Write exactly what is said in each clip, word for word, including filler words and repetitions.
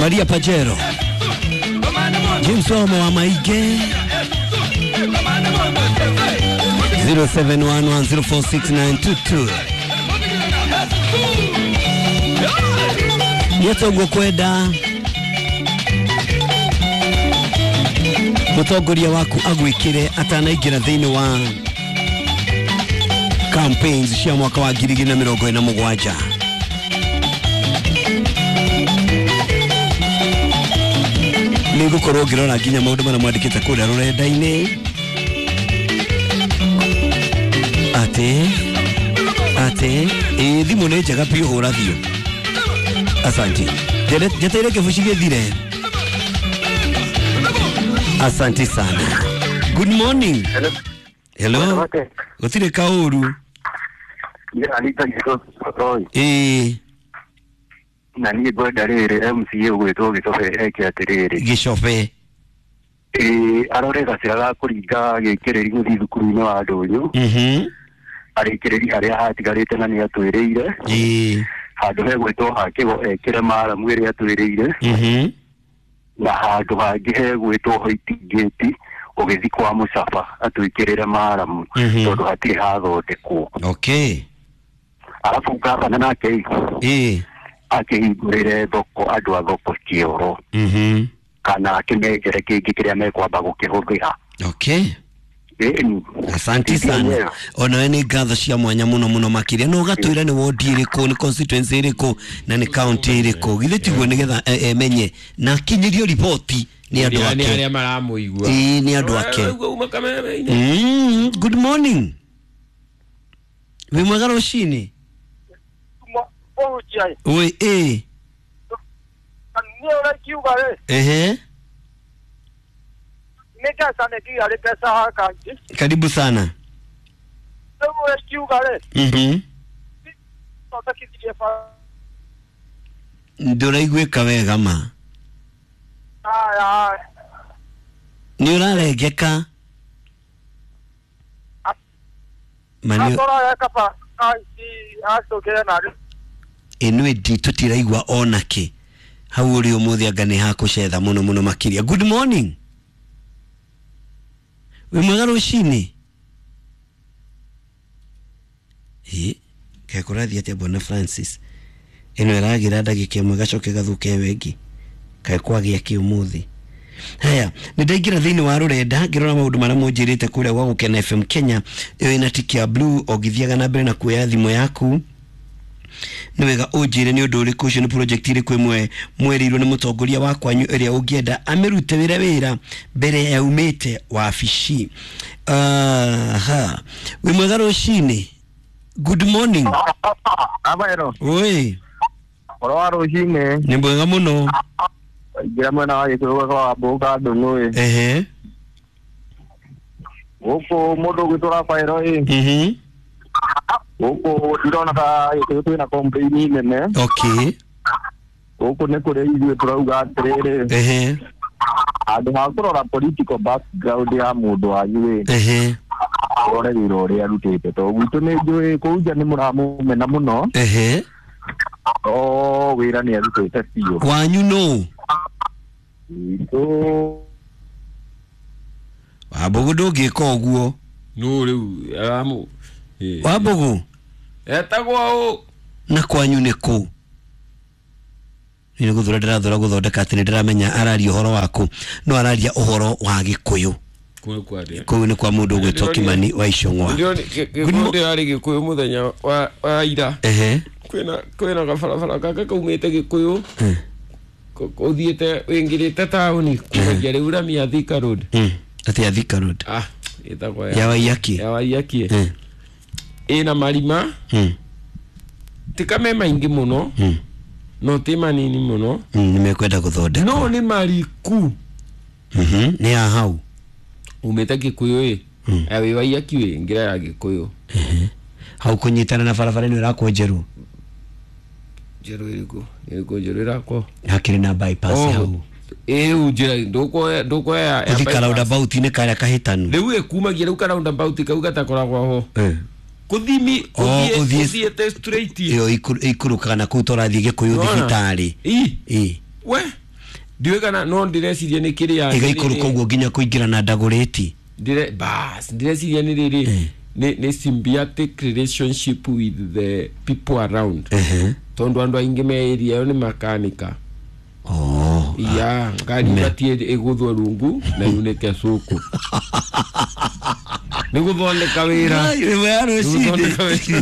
Maria Pajero, James Omo wa Maige, zero seven one one zero four six nine two two. Yeto Gokweda mutongoria waku agwikire atanaingira thiini wa campaigns cia mwaka wa ngiri igĩrĩ na mĩrongo ĩna na mũgwanja. Nĩgũkorwo ngĩrora nginya maũndũ marĩa mwandĩkĩte kũrĩa rũrenda-inĩ ati ati ĩ thimũ nĩ njega biũ hũra thiũ. Asante. Jeteire kifushi gĩthire. Asante sana. Good morning. Hello. Hello. Gũtirĩ kaũru. Ya Anita Gĩcobe. Eh. Na niĩ ngwenda rĩrĩ M C A gwĩtwo Gĩcobe eke atĩrĩrĩ. Gĩcobe. Eh, arore gacĩra ga kũringa gĩkĩrĩri gũthiĩ thukuru-inĩ wa Ndũnyũ. Mhm. Arĩkĩrĩri harĩa hatigarĩte na nĩ atwĩrĩire. Eh. Handũ he gwĩtwo hakĩgo ekĩre maramu ĩrĩa atwĩrĩire. Mhm. Na handũ hangĩ he gwĩtwo Hoitingĩti ũgĩthi kwa Mũcaba atwĩkĩrĩre maramu tondũ hatirĩ hathondekwo. Okay. Alafu gavana nake Eh. akĩhingũrĩre thoko andũ a thoko kĩoro. Mhm. Kana akĩnengere kĩngĩ kĩrĩa mekwamba gũkĩhũthĩra. Okay. Ĩni. Asante sana. Ona ni ngatho cia mwanya muno muno makiria no gatwira ni ward iriko ni constituency iriko na ni county iriko githe tiguo nigetha emenye na kinyirio ripoti ni andu ake. Ni aria maramuigua. Eh ni andu ake. Mm, good morning. We mwega rucini. Oi eh. Niora kiuga re. Ehe. Nika sana kia re pesa haka. Karibu sana. Niora kiuga re. Mhm. Tota kitie fa. Nduraigwika wega ma. Aya. Ni uraregeka. Mani. Atora ya kapa. Ai aso kera na re. Enwe di tutiraigwa onake. Hau uri umuthi anga ni hakucetha muno muno makiria. Good morning. We mwega rucini. Eh, ke kurathi atia Bwana Francis. Eno eragira ndagika imwe gacoke gathuke wengi. Kae kwagia ki umuthi. Haya, nindaingira thiini wa rurenda ngirora maundu maria munjirite kuria gwa Gukena F M Kenya. Iyo ina tiki ya blue ogithiaga na mbere na kuoya thimu yaku. Niwega ujire ni undu uriku ucio ni project iri kwimwe mwerirwo ni mutongoria wa kwanyu area ungienda amerute wira wira mbere ya umite wa afici. Aha. We mwega rucini. Good morning. Abaero. Oi. Oro rucini. Ni mwega muno. Ngira mwana wa gĩkũyũ kwa mboga ndũng'ũ. Ehe. Gũkũ mũndũ gwĩtũra Baero ĩ. Mhm. Gũkũ ndirona ka gĩkũyũ twĩna complain nene. Okay. Gũkũ nĩ kũrĩa ithuĩ tũrauga atĩrĩrĩ. Ehe. Andũ ha kũrora political background ya mũndũ wanyu ĩ. Ehe. Ore wĩra ũrĩa arutĩte to gwitũ nĩ njũĩ kũu nja nĩ mũramũmena mũno. Ehe. O wĩra nĩ arutĩte biũ. Wanyu no. So Wabugu ndũngĩka ũguo. No riu aramu. Wabugu. Etagwo u. Na kwanyu nĩ kũ? Nĩ gũthura ndĩrathura gũthondeka atĩ nĩ ndĩramenya araria ũhoro waku no araria ũhoro wa Gĩkũyũ. Kũu kwa rĩ. Kũu nĩ kwa mũndũ ũgwĩtwo Kimani wa Icũng'wa. Ndio ndio ari Gĩkũyũ muthenya wa wa ira. Ehe. Kwĩna kwĩna gabarabara kaka kaumĩte Gĩkũyũ. Eh. Uthiete wingirite tauni kuja rĩu Ramia Thika Road. Mm. Ati ya Thika Road. Ah, itagwa ya Waiyaki. Ya Waiyaki. Eh. Ina marima. Mm. Tikame maingi muno. Mm. No ti manini muno. Mm, nimekwenda gũthondeka. No ni mariku. Mhm. Ni ya hau. Umeta Gĩkũyũ ĩ. Mm. Ya Waiyaki ĩ ngira ya Gĩkũyũ. Mhm. Hau kunyitana na barabara ĩno ĩrakwo njeru. Njeru ĩrĩkũ? Ĩrĩkũ njeru ĩrakwo? Hakiri na bypass oh. hau. Eh ujira ndoko ndoko ya Uthika roundabout ni kaya kahitanu. Riu ekumagia riu roundabout kau gatakoragwa ho. Eh. Kuthimi uthie test straight. Yo ikuruka na kutora thige kuyu thibitari. I. I. We ndiwe kana no ndireciria ni kiria igaikuru koguo nginya kuingira na ndagureti dire bas ndireciria ni riri ni ni symbiotic relationship with the people around ehe tondu andu aingi me area yo ni makanika oh ya ngari batie eguthwo rungu na yunike suku ni guthondeka wira ni wero cinde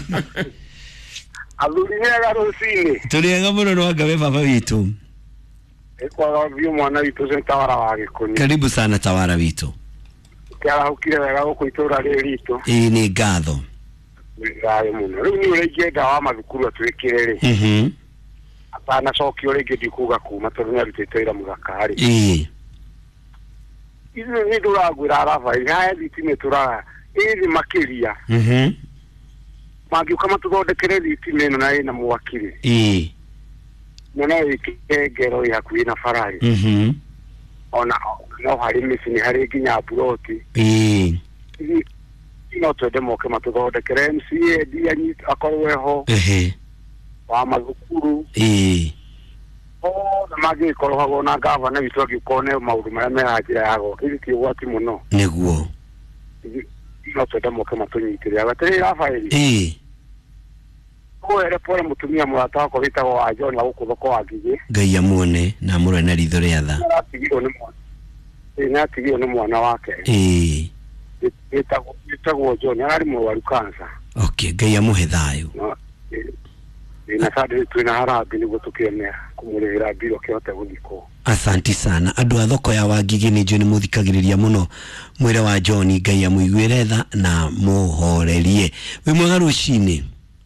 Athuriega rucini turiega muno no ngabe baba witu ekwaga vyo mwana witu sentawara wa Gikuni. Karibu sana Tawara witu. Kiara ukire wega guku itura rito. Ii ni ngatho. Ngai muno. Riu ni urengenda wa mathukuru atwikire ri. Mhm. Apana coki urenge ndikuga kuma tondu ni arutite ira muthakari. Ii. Izo ni turagwira arafa ya thitime turaga. Iri makiria. Mhm. Magiuka matuthondekere thitime ino na ina mwakiri. Ii. Nona ikigero ya kuina farari. Mhm. Ona no hari missini hari ginya buroti. Ii. Ino twende moke matuthondekere M C A D anyi akorweho. Ehe. Wa mathukuru. Ii. Oh, na magi korwago na gavana witu agikone maundu maria me ajira yago. Kiri ti gwati muno. Niguo. Ino twende moke matunyitire. Agatiri Rafaeli. Ii. Kwere pore mutumia murata wako witagwo wa John wa guku thoko wa Ngigi. Ngai amuone na murwe na ritho ria tha. Atigirwo ni mwana. Ina atigirwo ni mwana wake. Ii. Witagwo witagwo John ari mwaru kansa. Okay, Ngai amuhe thayo. No. Ina sadi twina harabi ni gutukemera kumurira biro kyote guthiko. Asanti sana. Andu a thoko ya Wangigi ni jo ni muthikagiriria muno mwire wa John. Ngai amuiguire tha na muhorerie. Wi mwega rucini.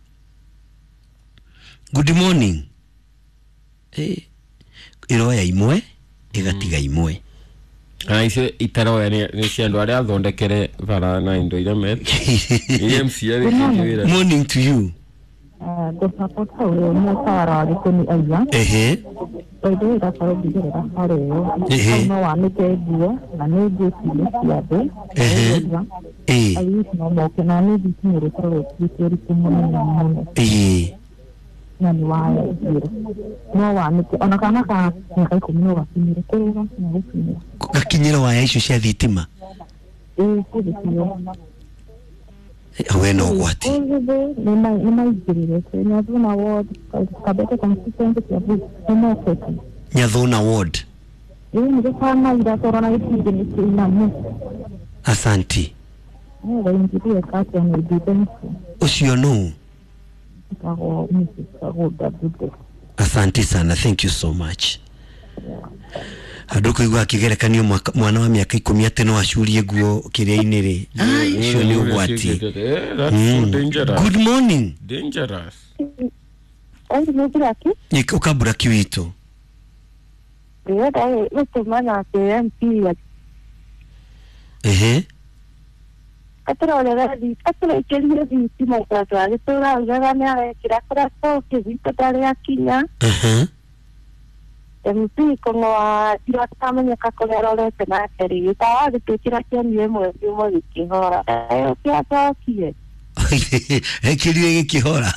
Good morning. Eh, iroya imwe igatiga imwe. Ai se itaroya ni ni ciandu aria athondekere bara na indo ira me. M C A wira. Morning to you. Eh, the support how no Tawara Gikuni aya. Ehe. Ede ira karo bigera haro. Ehe. No wa mete dio na ne dio ni siade. Ehe. Eh. Ayi no mo ke na ne di ni retro kiteri kumono na. Eh. Nani wae dio. No wa mete ona kana ka ni kai kumino wa kimire kuruga na gukimira. Gakinyira wa icio cia thitima. Eh, kudio. Awe no gwati. Ni mai ni mai girire. Na tuna ward kabete consistency ya bu. No kweti. Nyathuna ward. Ni ni sana ira torona ipige ni kina mu. Asanti. Ni wa ingirie kati ya evidence. Ucio no. Kago misi kago dabude. Asanti sana. Thank you so much. Aduko igwa kigerekanio mwana wa miaka ikumi ate no acurie guo kiria-ini ri. Icio ni ugwati. Good morning. Dangerous. Ondi mugiraki? Iko kabura kiwito. Ria dai utumana ke M P ya. Ehe. Katro le radi, katro ikeli di timo kwa kwa. Tora ngaga ne ara kirakora ko ke vita tare akinya. Ehe. M P como a tira tamanya kakolero le tena teri. Ita de tira kiamye mo mo dikihora. Eh, kia ka kie. Ekirie gikihora.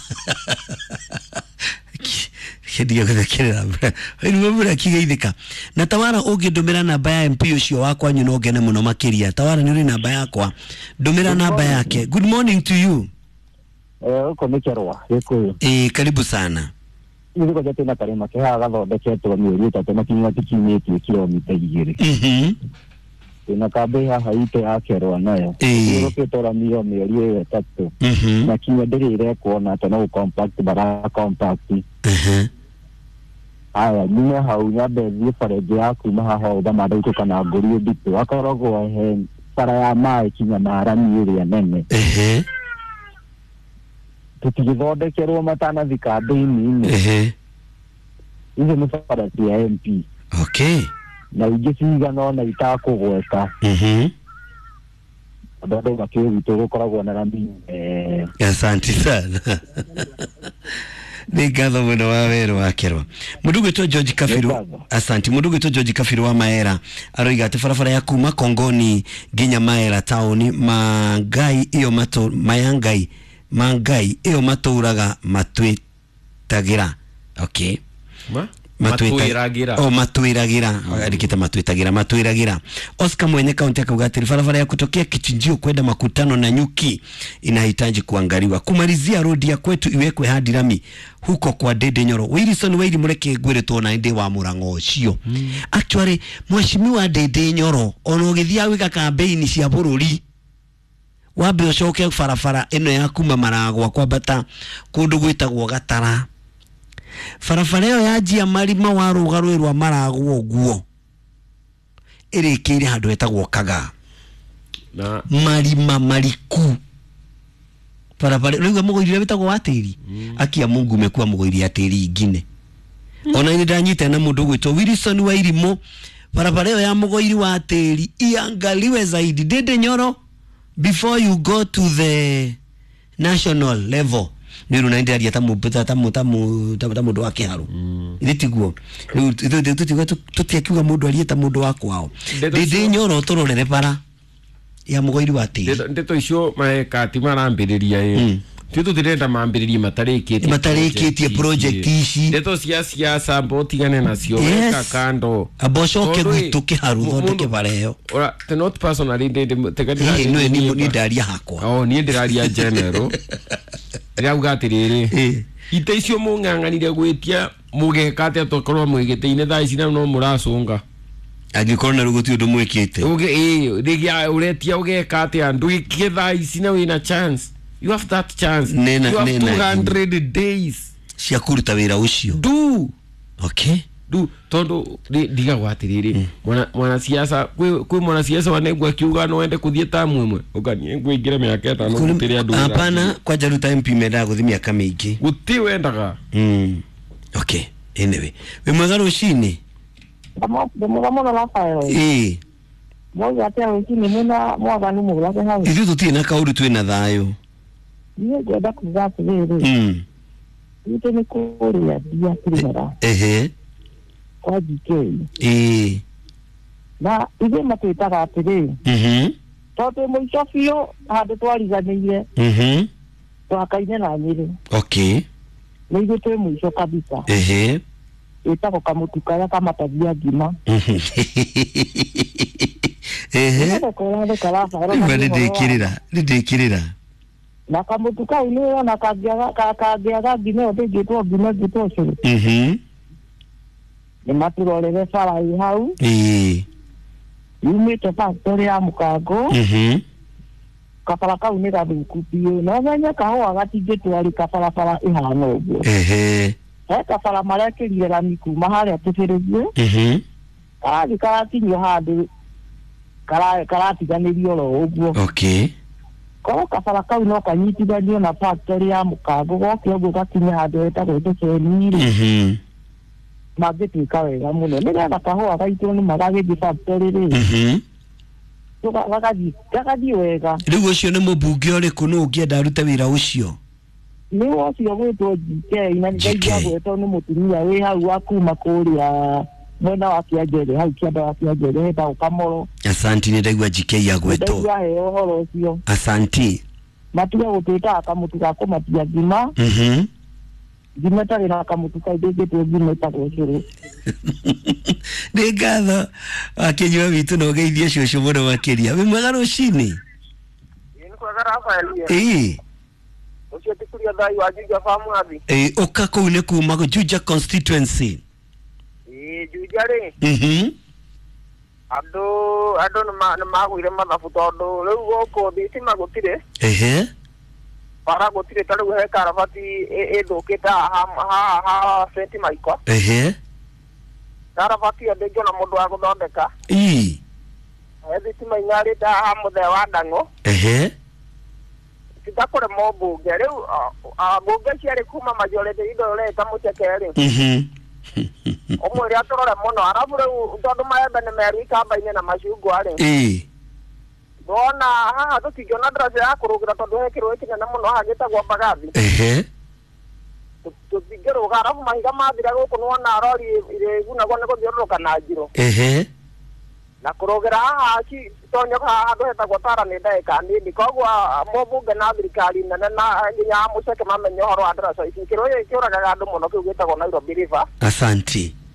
Kidia gukirira. Inu mbura kigeithika. Na Tawara ungindumira namba ya M P ucio wakwa nyu no ngene muno makiria. Tawara ni uri namba yakwa. Ndumira namba yake. Good morning to you. Eh, uko nikerwa gikuyu. Eh, karibu sana. Niko jate na karima ke haga thondeketwo mieri itatu na kinywa tikinyĩtie kilomita igĩrĩ. Mhm. Ina kabe haha ite akerwa nayo. Niko ketora mio mieri ĩtatũ. Mhm. Na kinywa ndĩrĩre kuona ata no compact bara compact. Mhm. Aya nime hau nyambe thiĩ barenje ya kuma haha otha mandauko kana ngũri nditũ akoragwo he bara ya maĩ kinya marani ĩrĩa nene. Ehe. Tutigithondekerwo matanathi kambĩini-inĩ. Ehe. Icio nĩ bara cia M P. Okay. Na ingĩ cigana ona itakũgweta. Mhm. Andũ andũ makĩũgitwo gũkoragwo na rami. Eh. Asante sana. Ni ngatho mwena wa wero wakerwa. Mundu gwitwo George Kafiru. Asante. Mundu gwitwo George Kafiru wa Maera aroiga ati barabara ya kuma Kongoni nginya Maera tauni mangai iyo mato mayangai mangai iyo maturaga matwitagira. Okay. Ma? Matwiragira. Oh, matwiragira. Alikita matwitagira, matwiragira. Oscar Mwenye kaunti akauga ati barabara ya kutokea Kichinjio kwenda Makutano na Nyuki inahitaji kuangaliwa. Kumalizia rodi ya kwetu iwekwe hadi lami huko kwa Dede Nyoro. Wilson Wairi mureke gwire tona inde wa Murango ucio. Mm. Actually mheshimiwa Dede Nyoro ono githia wika campaign cia bururi. Wabe ucoke farafara eno ya kuma Maragwa kwambata kundu gwitagwo Gatara. Farafara yo yajia marima wa rugaru rwa Maragwa guo. Ere kiri handu hetagwo Kaga. Na marima mariku. Farafara rĩu mugoirire bitagwo atiri. Mm. Akia Mungu mekuwa mugoiria atiri ingine. Mm. Ona ni ndanyita na mundu gwitwo Wilson Wairimo. Farafara yo ya mugoiri wa atiri iangaliwe zaidi. Dede Nyoro, before you go to the national level niru na ndia tamu tamu tamu tamu ndo wake haru ilitiguo tutiguo tutiakiuga mundu alieta mundu wako wao Dede Nyoro tororere para ya mugoiri wa tiri ndeto icio maeka ti marambiriria ĩ Tito direnda mambiririe matarĩkĩtie matarĩkĩtie project ici ndeto cia siasa mbotigane nacio weka kando abocoke gwituke haru thondeke bareo ora the not personally ndende tegadira ni ni ni ndaria hakwa oh ni ndiraria general rĩauga atirĩrĩ ite icio mung'ang'anire gwitia mugekate atokorwo mwigite-ine thaa ici no muracunga agikorwo na ruguti undu mwikite uge eh rigia uretia ugekate andu ikithaa ici na wina chance. You have that chance. Nena, you have nena, two hundred days. Cia kuruta wira ucio. Do. Okay. Do. Tondo diga watiriri. Mm. Mwana mwana siasa kwe kwe mwana siasa wanegwa kiuga no ende kuthie tamu imwe. Ogani ngwingira miaka itano gutiria ndu. Hapana kwa jaruta M P menda guthi miaka mingi. Guti wendaga. Mm. Okay. Anyway. We mwega rucini. Ndamo ndamo na lafa. Eh. Moja tia rucini muna mwaga ni mugula ke hawo. Ithu tutina kauru twina thayo. Niye gwenda kuga atiriri mm ite ni kuria dia primera ehe kwa G K eh na ige matwitaga atiriri mhm toto muico bio handu twariganiire mhm twakaine na Nyeri. Okay. Ni ige twe muico kabisa ehe itako kamutukaya kama tabia ngima ehe ndikirira ndikirira na kamutuka ile na kagiaga kagiaga ngine otegitwo ngine gitwo cyo mhm ni maturorere fara i hau eh umite factory ya Mukago mhm kafara kau ni gathukupio na nyanya kaho agatigitwo ari kafara fara ihana uguo ehe he kafara maria kirira miku maharia tufirizie mhm ari karatinyo handu kara karatiganirio ro uguo. Okay. Ko kafara kau no kanyitiganio na factory ya Mukago goke uguo gakinya handu etagwo Tuceniri mhm magituika wega muno nigetha kahua gaitwo ni magagithii factory ri mhm tuka gagathi gagathi wega riu ucio ni mubunge uriku no ungienda arute wira ucio ni ucio gwitwo G K na ndeithia gwetwo ni mutumia wi hau akuma kuria mwena wa Kianjere hau kianda wa Kianjere heta ukamoro. Asanti ni ndaigua G K agweto ndaigua he ohoro ucio asanti matuga gutwita akamutu ga kumatia ngima mhm ngima tari na akamutu ka ndegete ngima tagwo curu ni ngatho akenywa bitu no geithie ciocio muno makiria we mwega rucini ni kwega Rafael eh ucio tikuria thai wa Juja famu abi eh oka kuu ne kuma go Juja constituency eh Juja ri mhm ando ando na magwire mathabu tondu riu goko thitima gutire ehe para gutire tariu he karabati ithukite ha ha ha senti maiko ehe karabati ndingi na mundu wa guthondeka ii thitima inyarite ha muthe wa Ndang'u ehe tidakore mobunge riu bunge ciari kuma majority indo reta mutekeri mhm omwe ria torore muno arabu riu tondu maembe ni meru ikamba-ine na macungwa ri eh bona haha tutingiona draja ya kurugira tondu hekirwo ikinyana muno hagitagwo Mbagathi ehe tutingiruga arabu mahiga mathira guku niwona rori iregunagwo ni guthiururuka na njiro ehe na kurugira haha ki tonyo handu hetagwo Tara ni ndagika nini koguo mobunge na thirikari nene na nginya muceke mamenye uhoro wa draja ici kirwo ikiuragaga andu muno kiu gitagwo Nairobi River. Asanti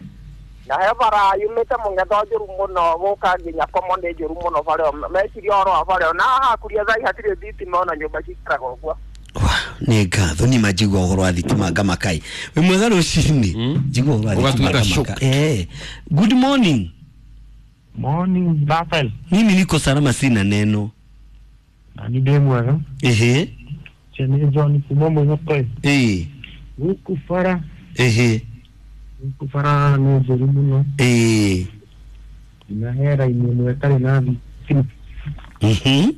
na he bara yumite mungetho njuru muno guka nginya komone njuru muno bare meciri oro bare na hakuria thai hatire thitima ona nyumba cikaraga ũguo nĩ ngatho nĩ majigwa ũhoro wa thitima ngamakai we mwega rũcinĩ jigwa ũhoro wa thitima ngamakai eh good morning morning Rafael mimi niko salama sina neno ani demwega ehe chene John kumomo yote eh ukufara ehe ukufara no njuru muno eh na hera imwe kare na mhm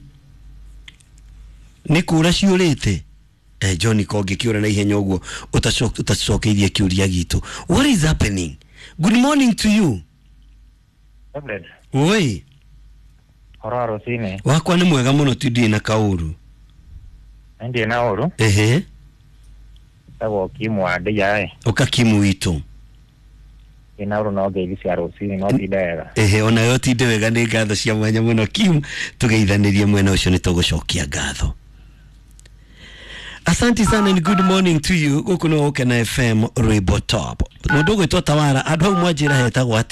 nikura ciurite eh John Konge kiura na ihenya uguo utacoka utacokeirie kiuria gitu what is happening good morning to you tablet oi horaro sine wakwa ni mwega muno tudi na kauru ndi na oro ehe tawo kimwa ndiyae ukakimu witu ina oro no geili cia rosini no tidega ehe ona yo tinde wega ni ngatho cia mwanya muno Kim tugeithanirie mwena ucio ni tugucokia ngatho Asante sana and good morning to you gukuno Ukena F M Rwimbo Top. Mundu gwitwa Tawara andu au mwanjira hetagwo